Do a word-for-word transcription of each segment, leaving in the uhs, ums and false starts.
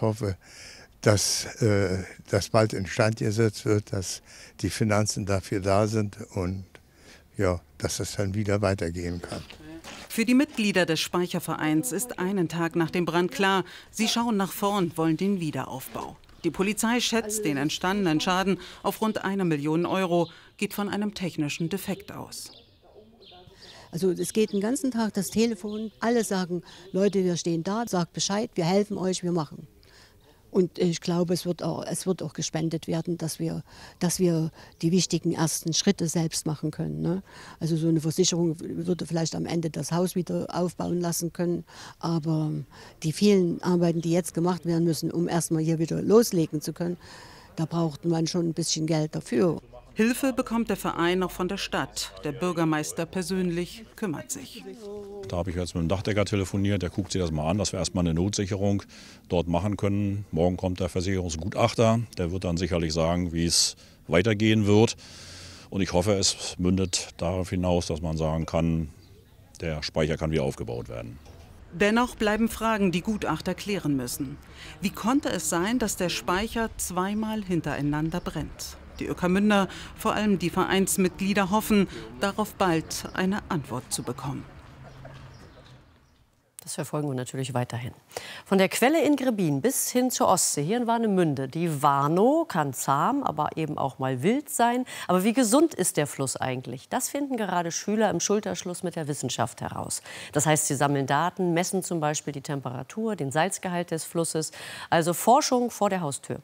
hoffe, dass äh, das bald instand gesetzt wird, dass die Finanzen dafür da sind und ja, dass es dann wieder weitergehen kann. Für die Mitglieder des Speichervereins ist einen Tag nach dem Brand klar, sie schauen nach vorn, wollen den Wiederaufbau. Die Polizei schätzt den entstandenen Schaden auf rund eine Million Euro, geht von einem technischen Defekt aus. Also es geht den ganzen Tag das Telefon, alle sagen, Leute, wir stehen da, sagt Bescheid, wir helfen euch, wir machen. Und ich glaube, es wird auch, es wird auch gespendet werden, dass wir, dass wir die wichtigen ersten Schritte selbst machen können. Ne? Also so eine Versicherung würde vielleicht am Ende das Haus wieder aufbauen lassen können. Aber die vielen Arbeiten, die jetzt gemacht werden müssen, um erstmal hier wieder loslegen zu können, da braucht man schon ein bisschen Geld dafür. Hilfe bekommt der Verein noch von der Stadt. Der Bürgermeister persönlich kümmert sich. Da habe ich jetzt mit dem Dachdecker telefoniert, der guckt sich das mal an, dass wir erstmal eine Notsicherung dort machen können. Morgen kommt der Versicherungsgutachter, der wird dann sicherlich sagen, wie es weitergehen wird. Und ich hoffe, es mündet darauf hinaus, dass man sagen kann, der Speicher kann wieder aufgebaut werden. Dennoch bleiben Fragen, die Gutachter klären müssen. Wie konnte es sein, dass der Speicher zweimal hintereinander brennt? Die Ueckermünder, vor allem die Vereinsmitglieder, hoffen, darauf bald eine Antwort zu bekommen. Das verfolgen wir natürlich weiterhin. Von der Quelle in Grebbin bis hin zur Ostsee, hier in Warnemünde. Die Warnow kann zahm, aber eben auch mal wild sein. Aber wie gesund ist der Fluss eigentlich? Das finden gerade Schüler im Schulterschluss mit der Wissenschaft heraus. Das heißt, sie sammeln Daten, messen zum Beispiel die Temperatur, den Salzgehalt des Flusses. Also Forschung vor der Haustür.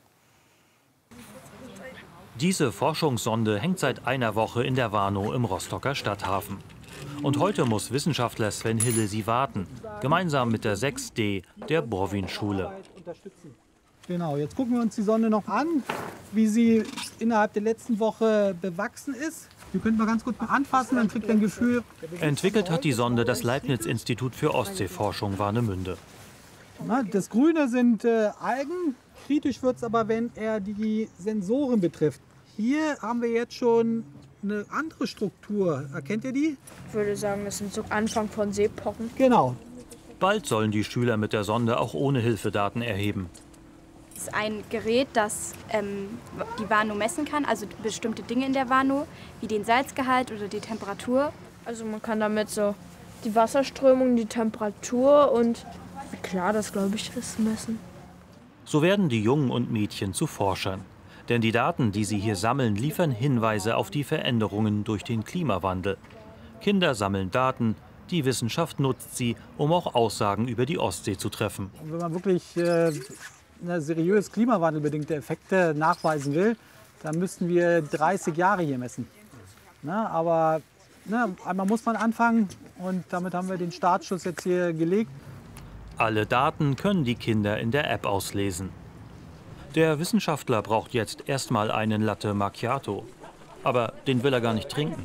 Diese Forschungssonde hängt seit einer Woche in der Warnow im Rostocker Stadthafen. Und heute muss Wissenschaftler Sven Hille sie warten, gemeinsam mit der sechs D der Borwin-Schule. Genau, jetzt gucken wir uns die Sonde noch an, wie sie innerhalb der letzten Woche bewachsen ist. Wir können mal ganz kurz mal anfassen, dann kriegt ihr ein Gefühl. Entwickelt hat die Sonde das Leibniz-Institut für Ostseeforschung Warnemünde. Na, das Grüne sind äh, Algen. Kritisch wird es aber, wenn er die Sensoren betrifft. Hier haben wir jetzt schon eine andere Struktur. Erkennt ihr die? Ich würde sagen, das sind so Anfang von Seepocken. Genau. Bald sollen die Schüler mit der Sonde auch ohne Hilfe Daten erheben. Das ist ein Gerät, das ähm, die Warnow messen kann, also bestimmte Dinge in der Warnow, wie den Salzgehalt oder die Temperatur. Also man kann damit so die Wasserströmung, die Temperatur und wie klar das, glaube ich, ist, messen. So werden die Jungen und Mädchen zu Forschern. Denn die Daten, die sie hier sammeln, liefern Hinweise auf die Veränderungen durch den Klimawandel. Kinder sammeln Daten, die Wissenschaft nutzt sie, um auch Aussagen über die Ostsee zu treffen. Wenn man wirklich äh, seriös klimawandelbedingte Effekte nachweisen will, dann müssten wir dreißig Jahre hier messen. Na, aber na, einmal muss man anfangen und damit haben wir den Startschuss jetzt hier gelegt. Alle Daten können die Kinder in der App auslesen. Der Wissenschaftler braucht jetzt erstmal einen Latte Macchiato. Aber den will er gar nicht trinken.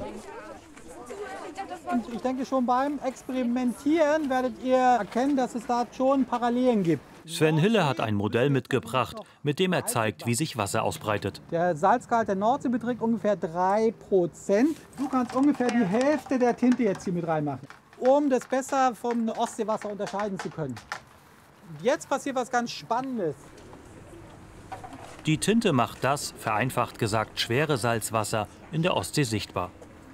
Und ich denke, schon beim Experimentieren werdet ihr erkennen, dass es da schon Parallelen gibt. Sven Hille hat ein Modell mitgebracht, mit dem er zeigt, wie sich Wasser ausbreitet. Der Salzgehalt der Nordsee beträgt ungefähr drei Prozent. Du kannst ungefähr die Hälfte der Tinte jetzt hier mit reinmachen, um das besser vom Ostseewasser unterscheiden zu können. Jetzt passiert was ganz Spannendes. Die Tinte macht das, vereinfacht gesagt, schwere Salzwasser in der Ostsee sichtbar.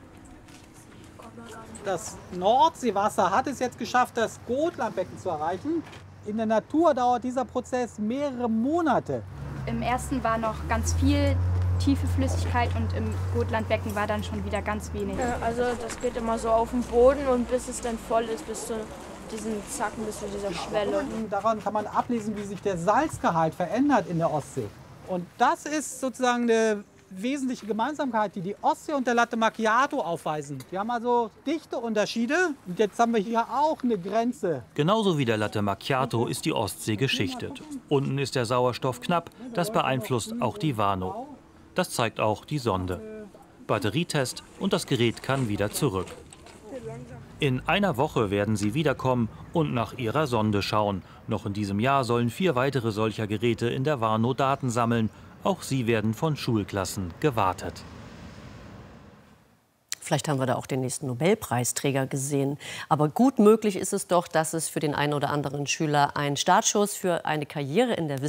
Das Nordseewasser hat es jetzt geschafft, das Gotlandbecken zu erreichen. In der Natur dauert dieser Prozess mehrere Monate. Im ersten war noch ganz viel tiefe Flüssigkeit und im Gotlandbecken war dann schon wieder ganz wenig. Ja, also das geht immer so auf den Boden und bis es dann voll ist, bis zu diesen Zacken, bis zu dieser Schwelle. Daran kann man ablesen, wie sich der Salzgehalt verändert in der Ostsee. Und das ist sozusagen eine wesentliche Gemeinsamkeit, die die Ostsee und der Latte Macchiato aufweisen. Die haben also Dichteunterschiede. Und jetzt haben wir hier auch eine Grenze. Genauso wie der Latte Macchiato ist die Ostsee geschichtet. Unten ist der Sauerstoff knapp, das beeinflusst auch die Warnow. Das zeigt auch die Sonde. Batterietest und das Gerät kann wieder zurück. In einer Woche werden sie wiederkommen und nach ihrer Sonde schauen. Noch in diesem Jahr sollen vier weitere solcher Geräte in der Warnow Daten sammeln. Auch sie werden von Schulklassen gewartet. Vielleicht haben wir da auch den nächsten Nobelpreisträger gesehen. Aber gut möglich ist es doch, dass es für den einen oder anderen Schüler ein Startschuss für eine Karriere in der Wissenschaft